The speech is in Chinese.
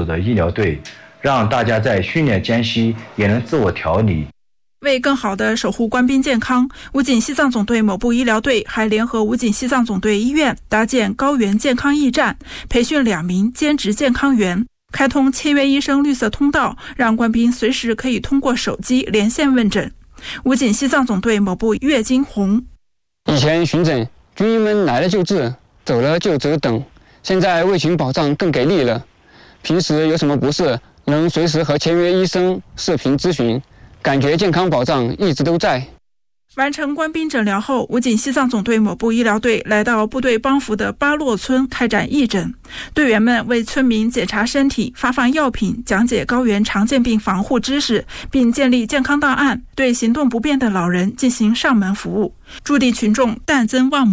的医疗队，让大家在训练间隙也能自我调理。 为更好地守护官兵健康，武警西藏总队某部医疗队还联合武警西藏总队医院搭建高原健康驿站，培训2名兼职健康员，开通签约医生绿色通道，让官兵随时可以通过手机连线问诊。武警西藏总队某部岳金红： 以前巡诊，军医们来了就治，走了就只等，现在为群保障更给力了。平时有什么不适，能随时和签约医生视频咨询，感觉健康保障一直都在。 完成官兵诊疗后，武警西藏总队某部医疗队来到部队帮扶的巴洛村开展义诊，队员们为村民检查身体、发放药品、讲解高原常见病防护知识，并建立健康档案，对行动不便的老人进行上门服务。驻地群众但增望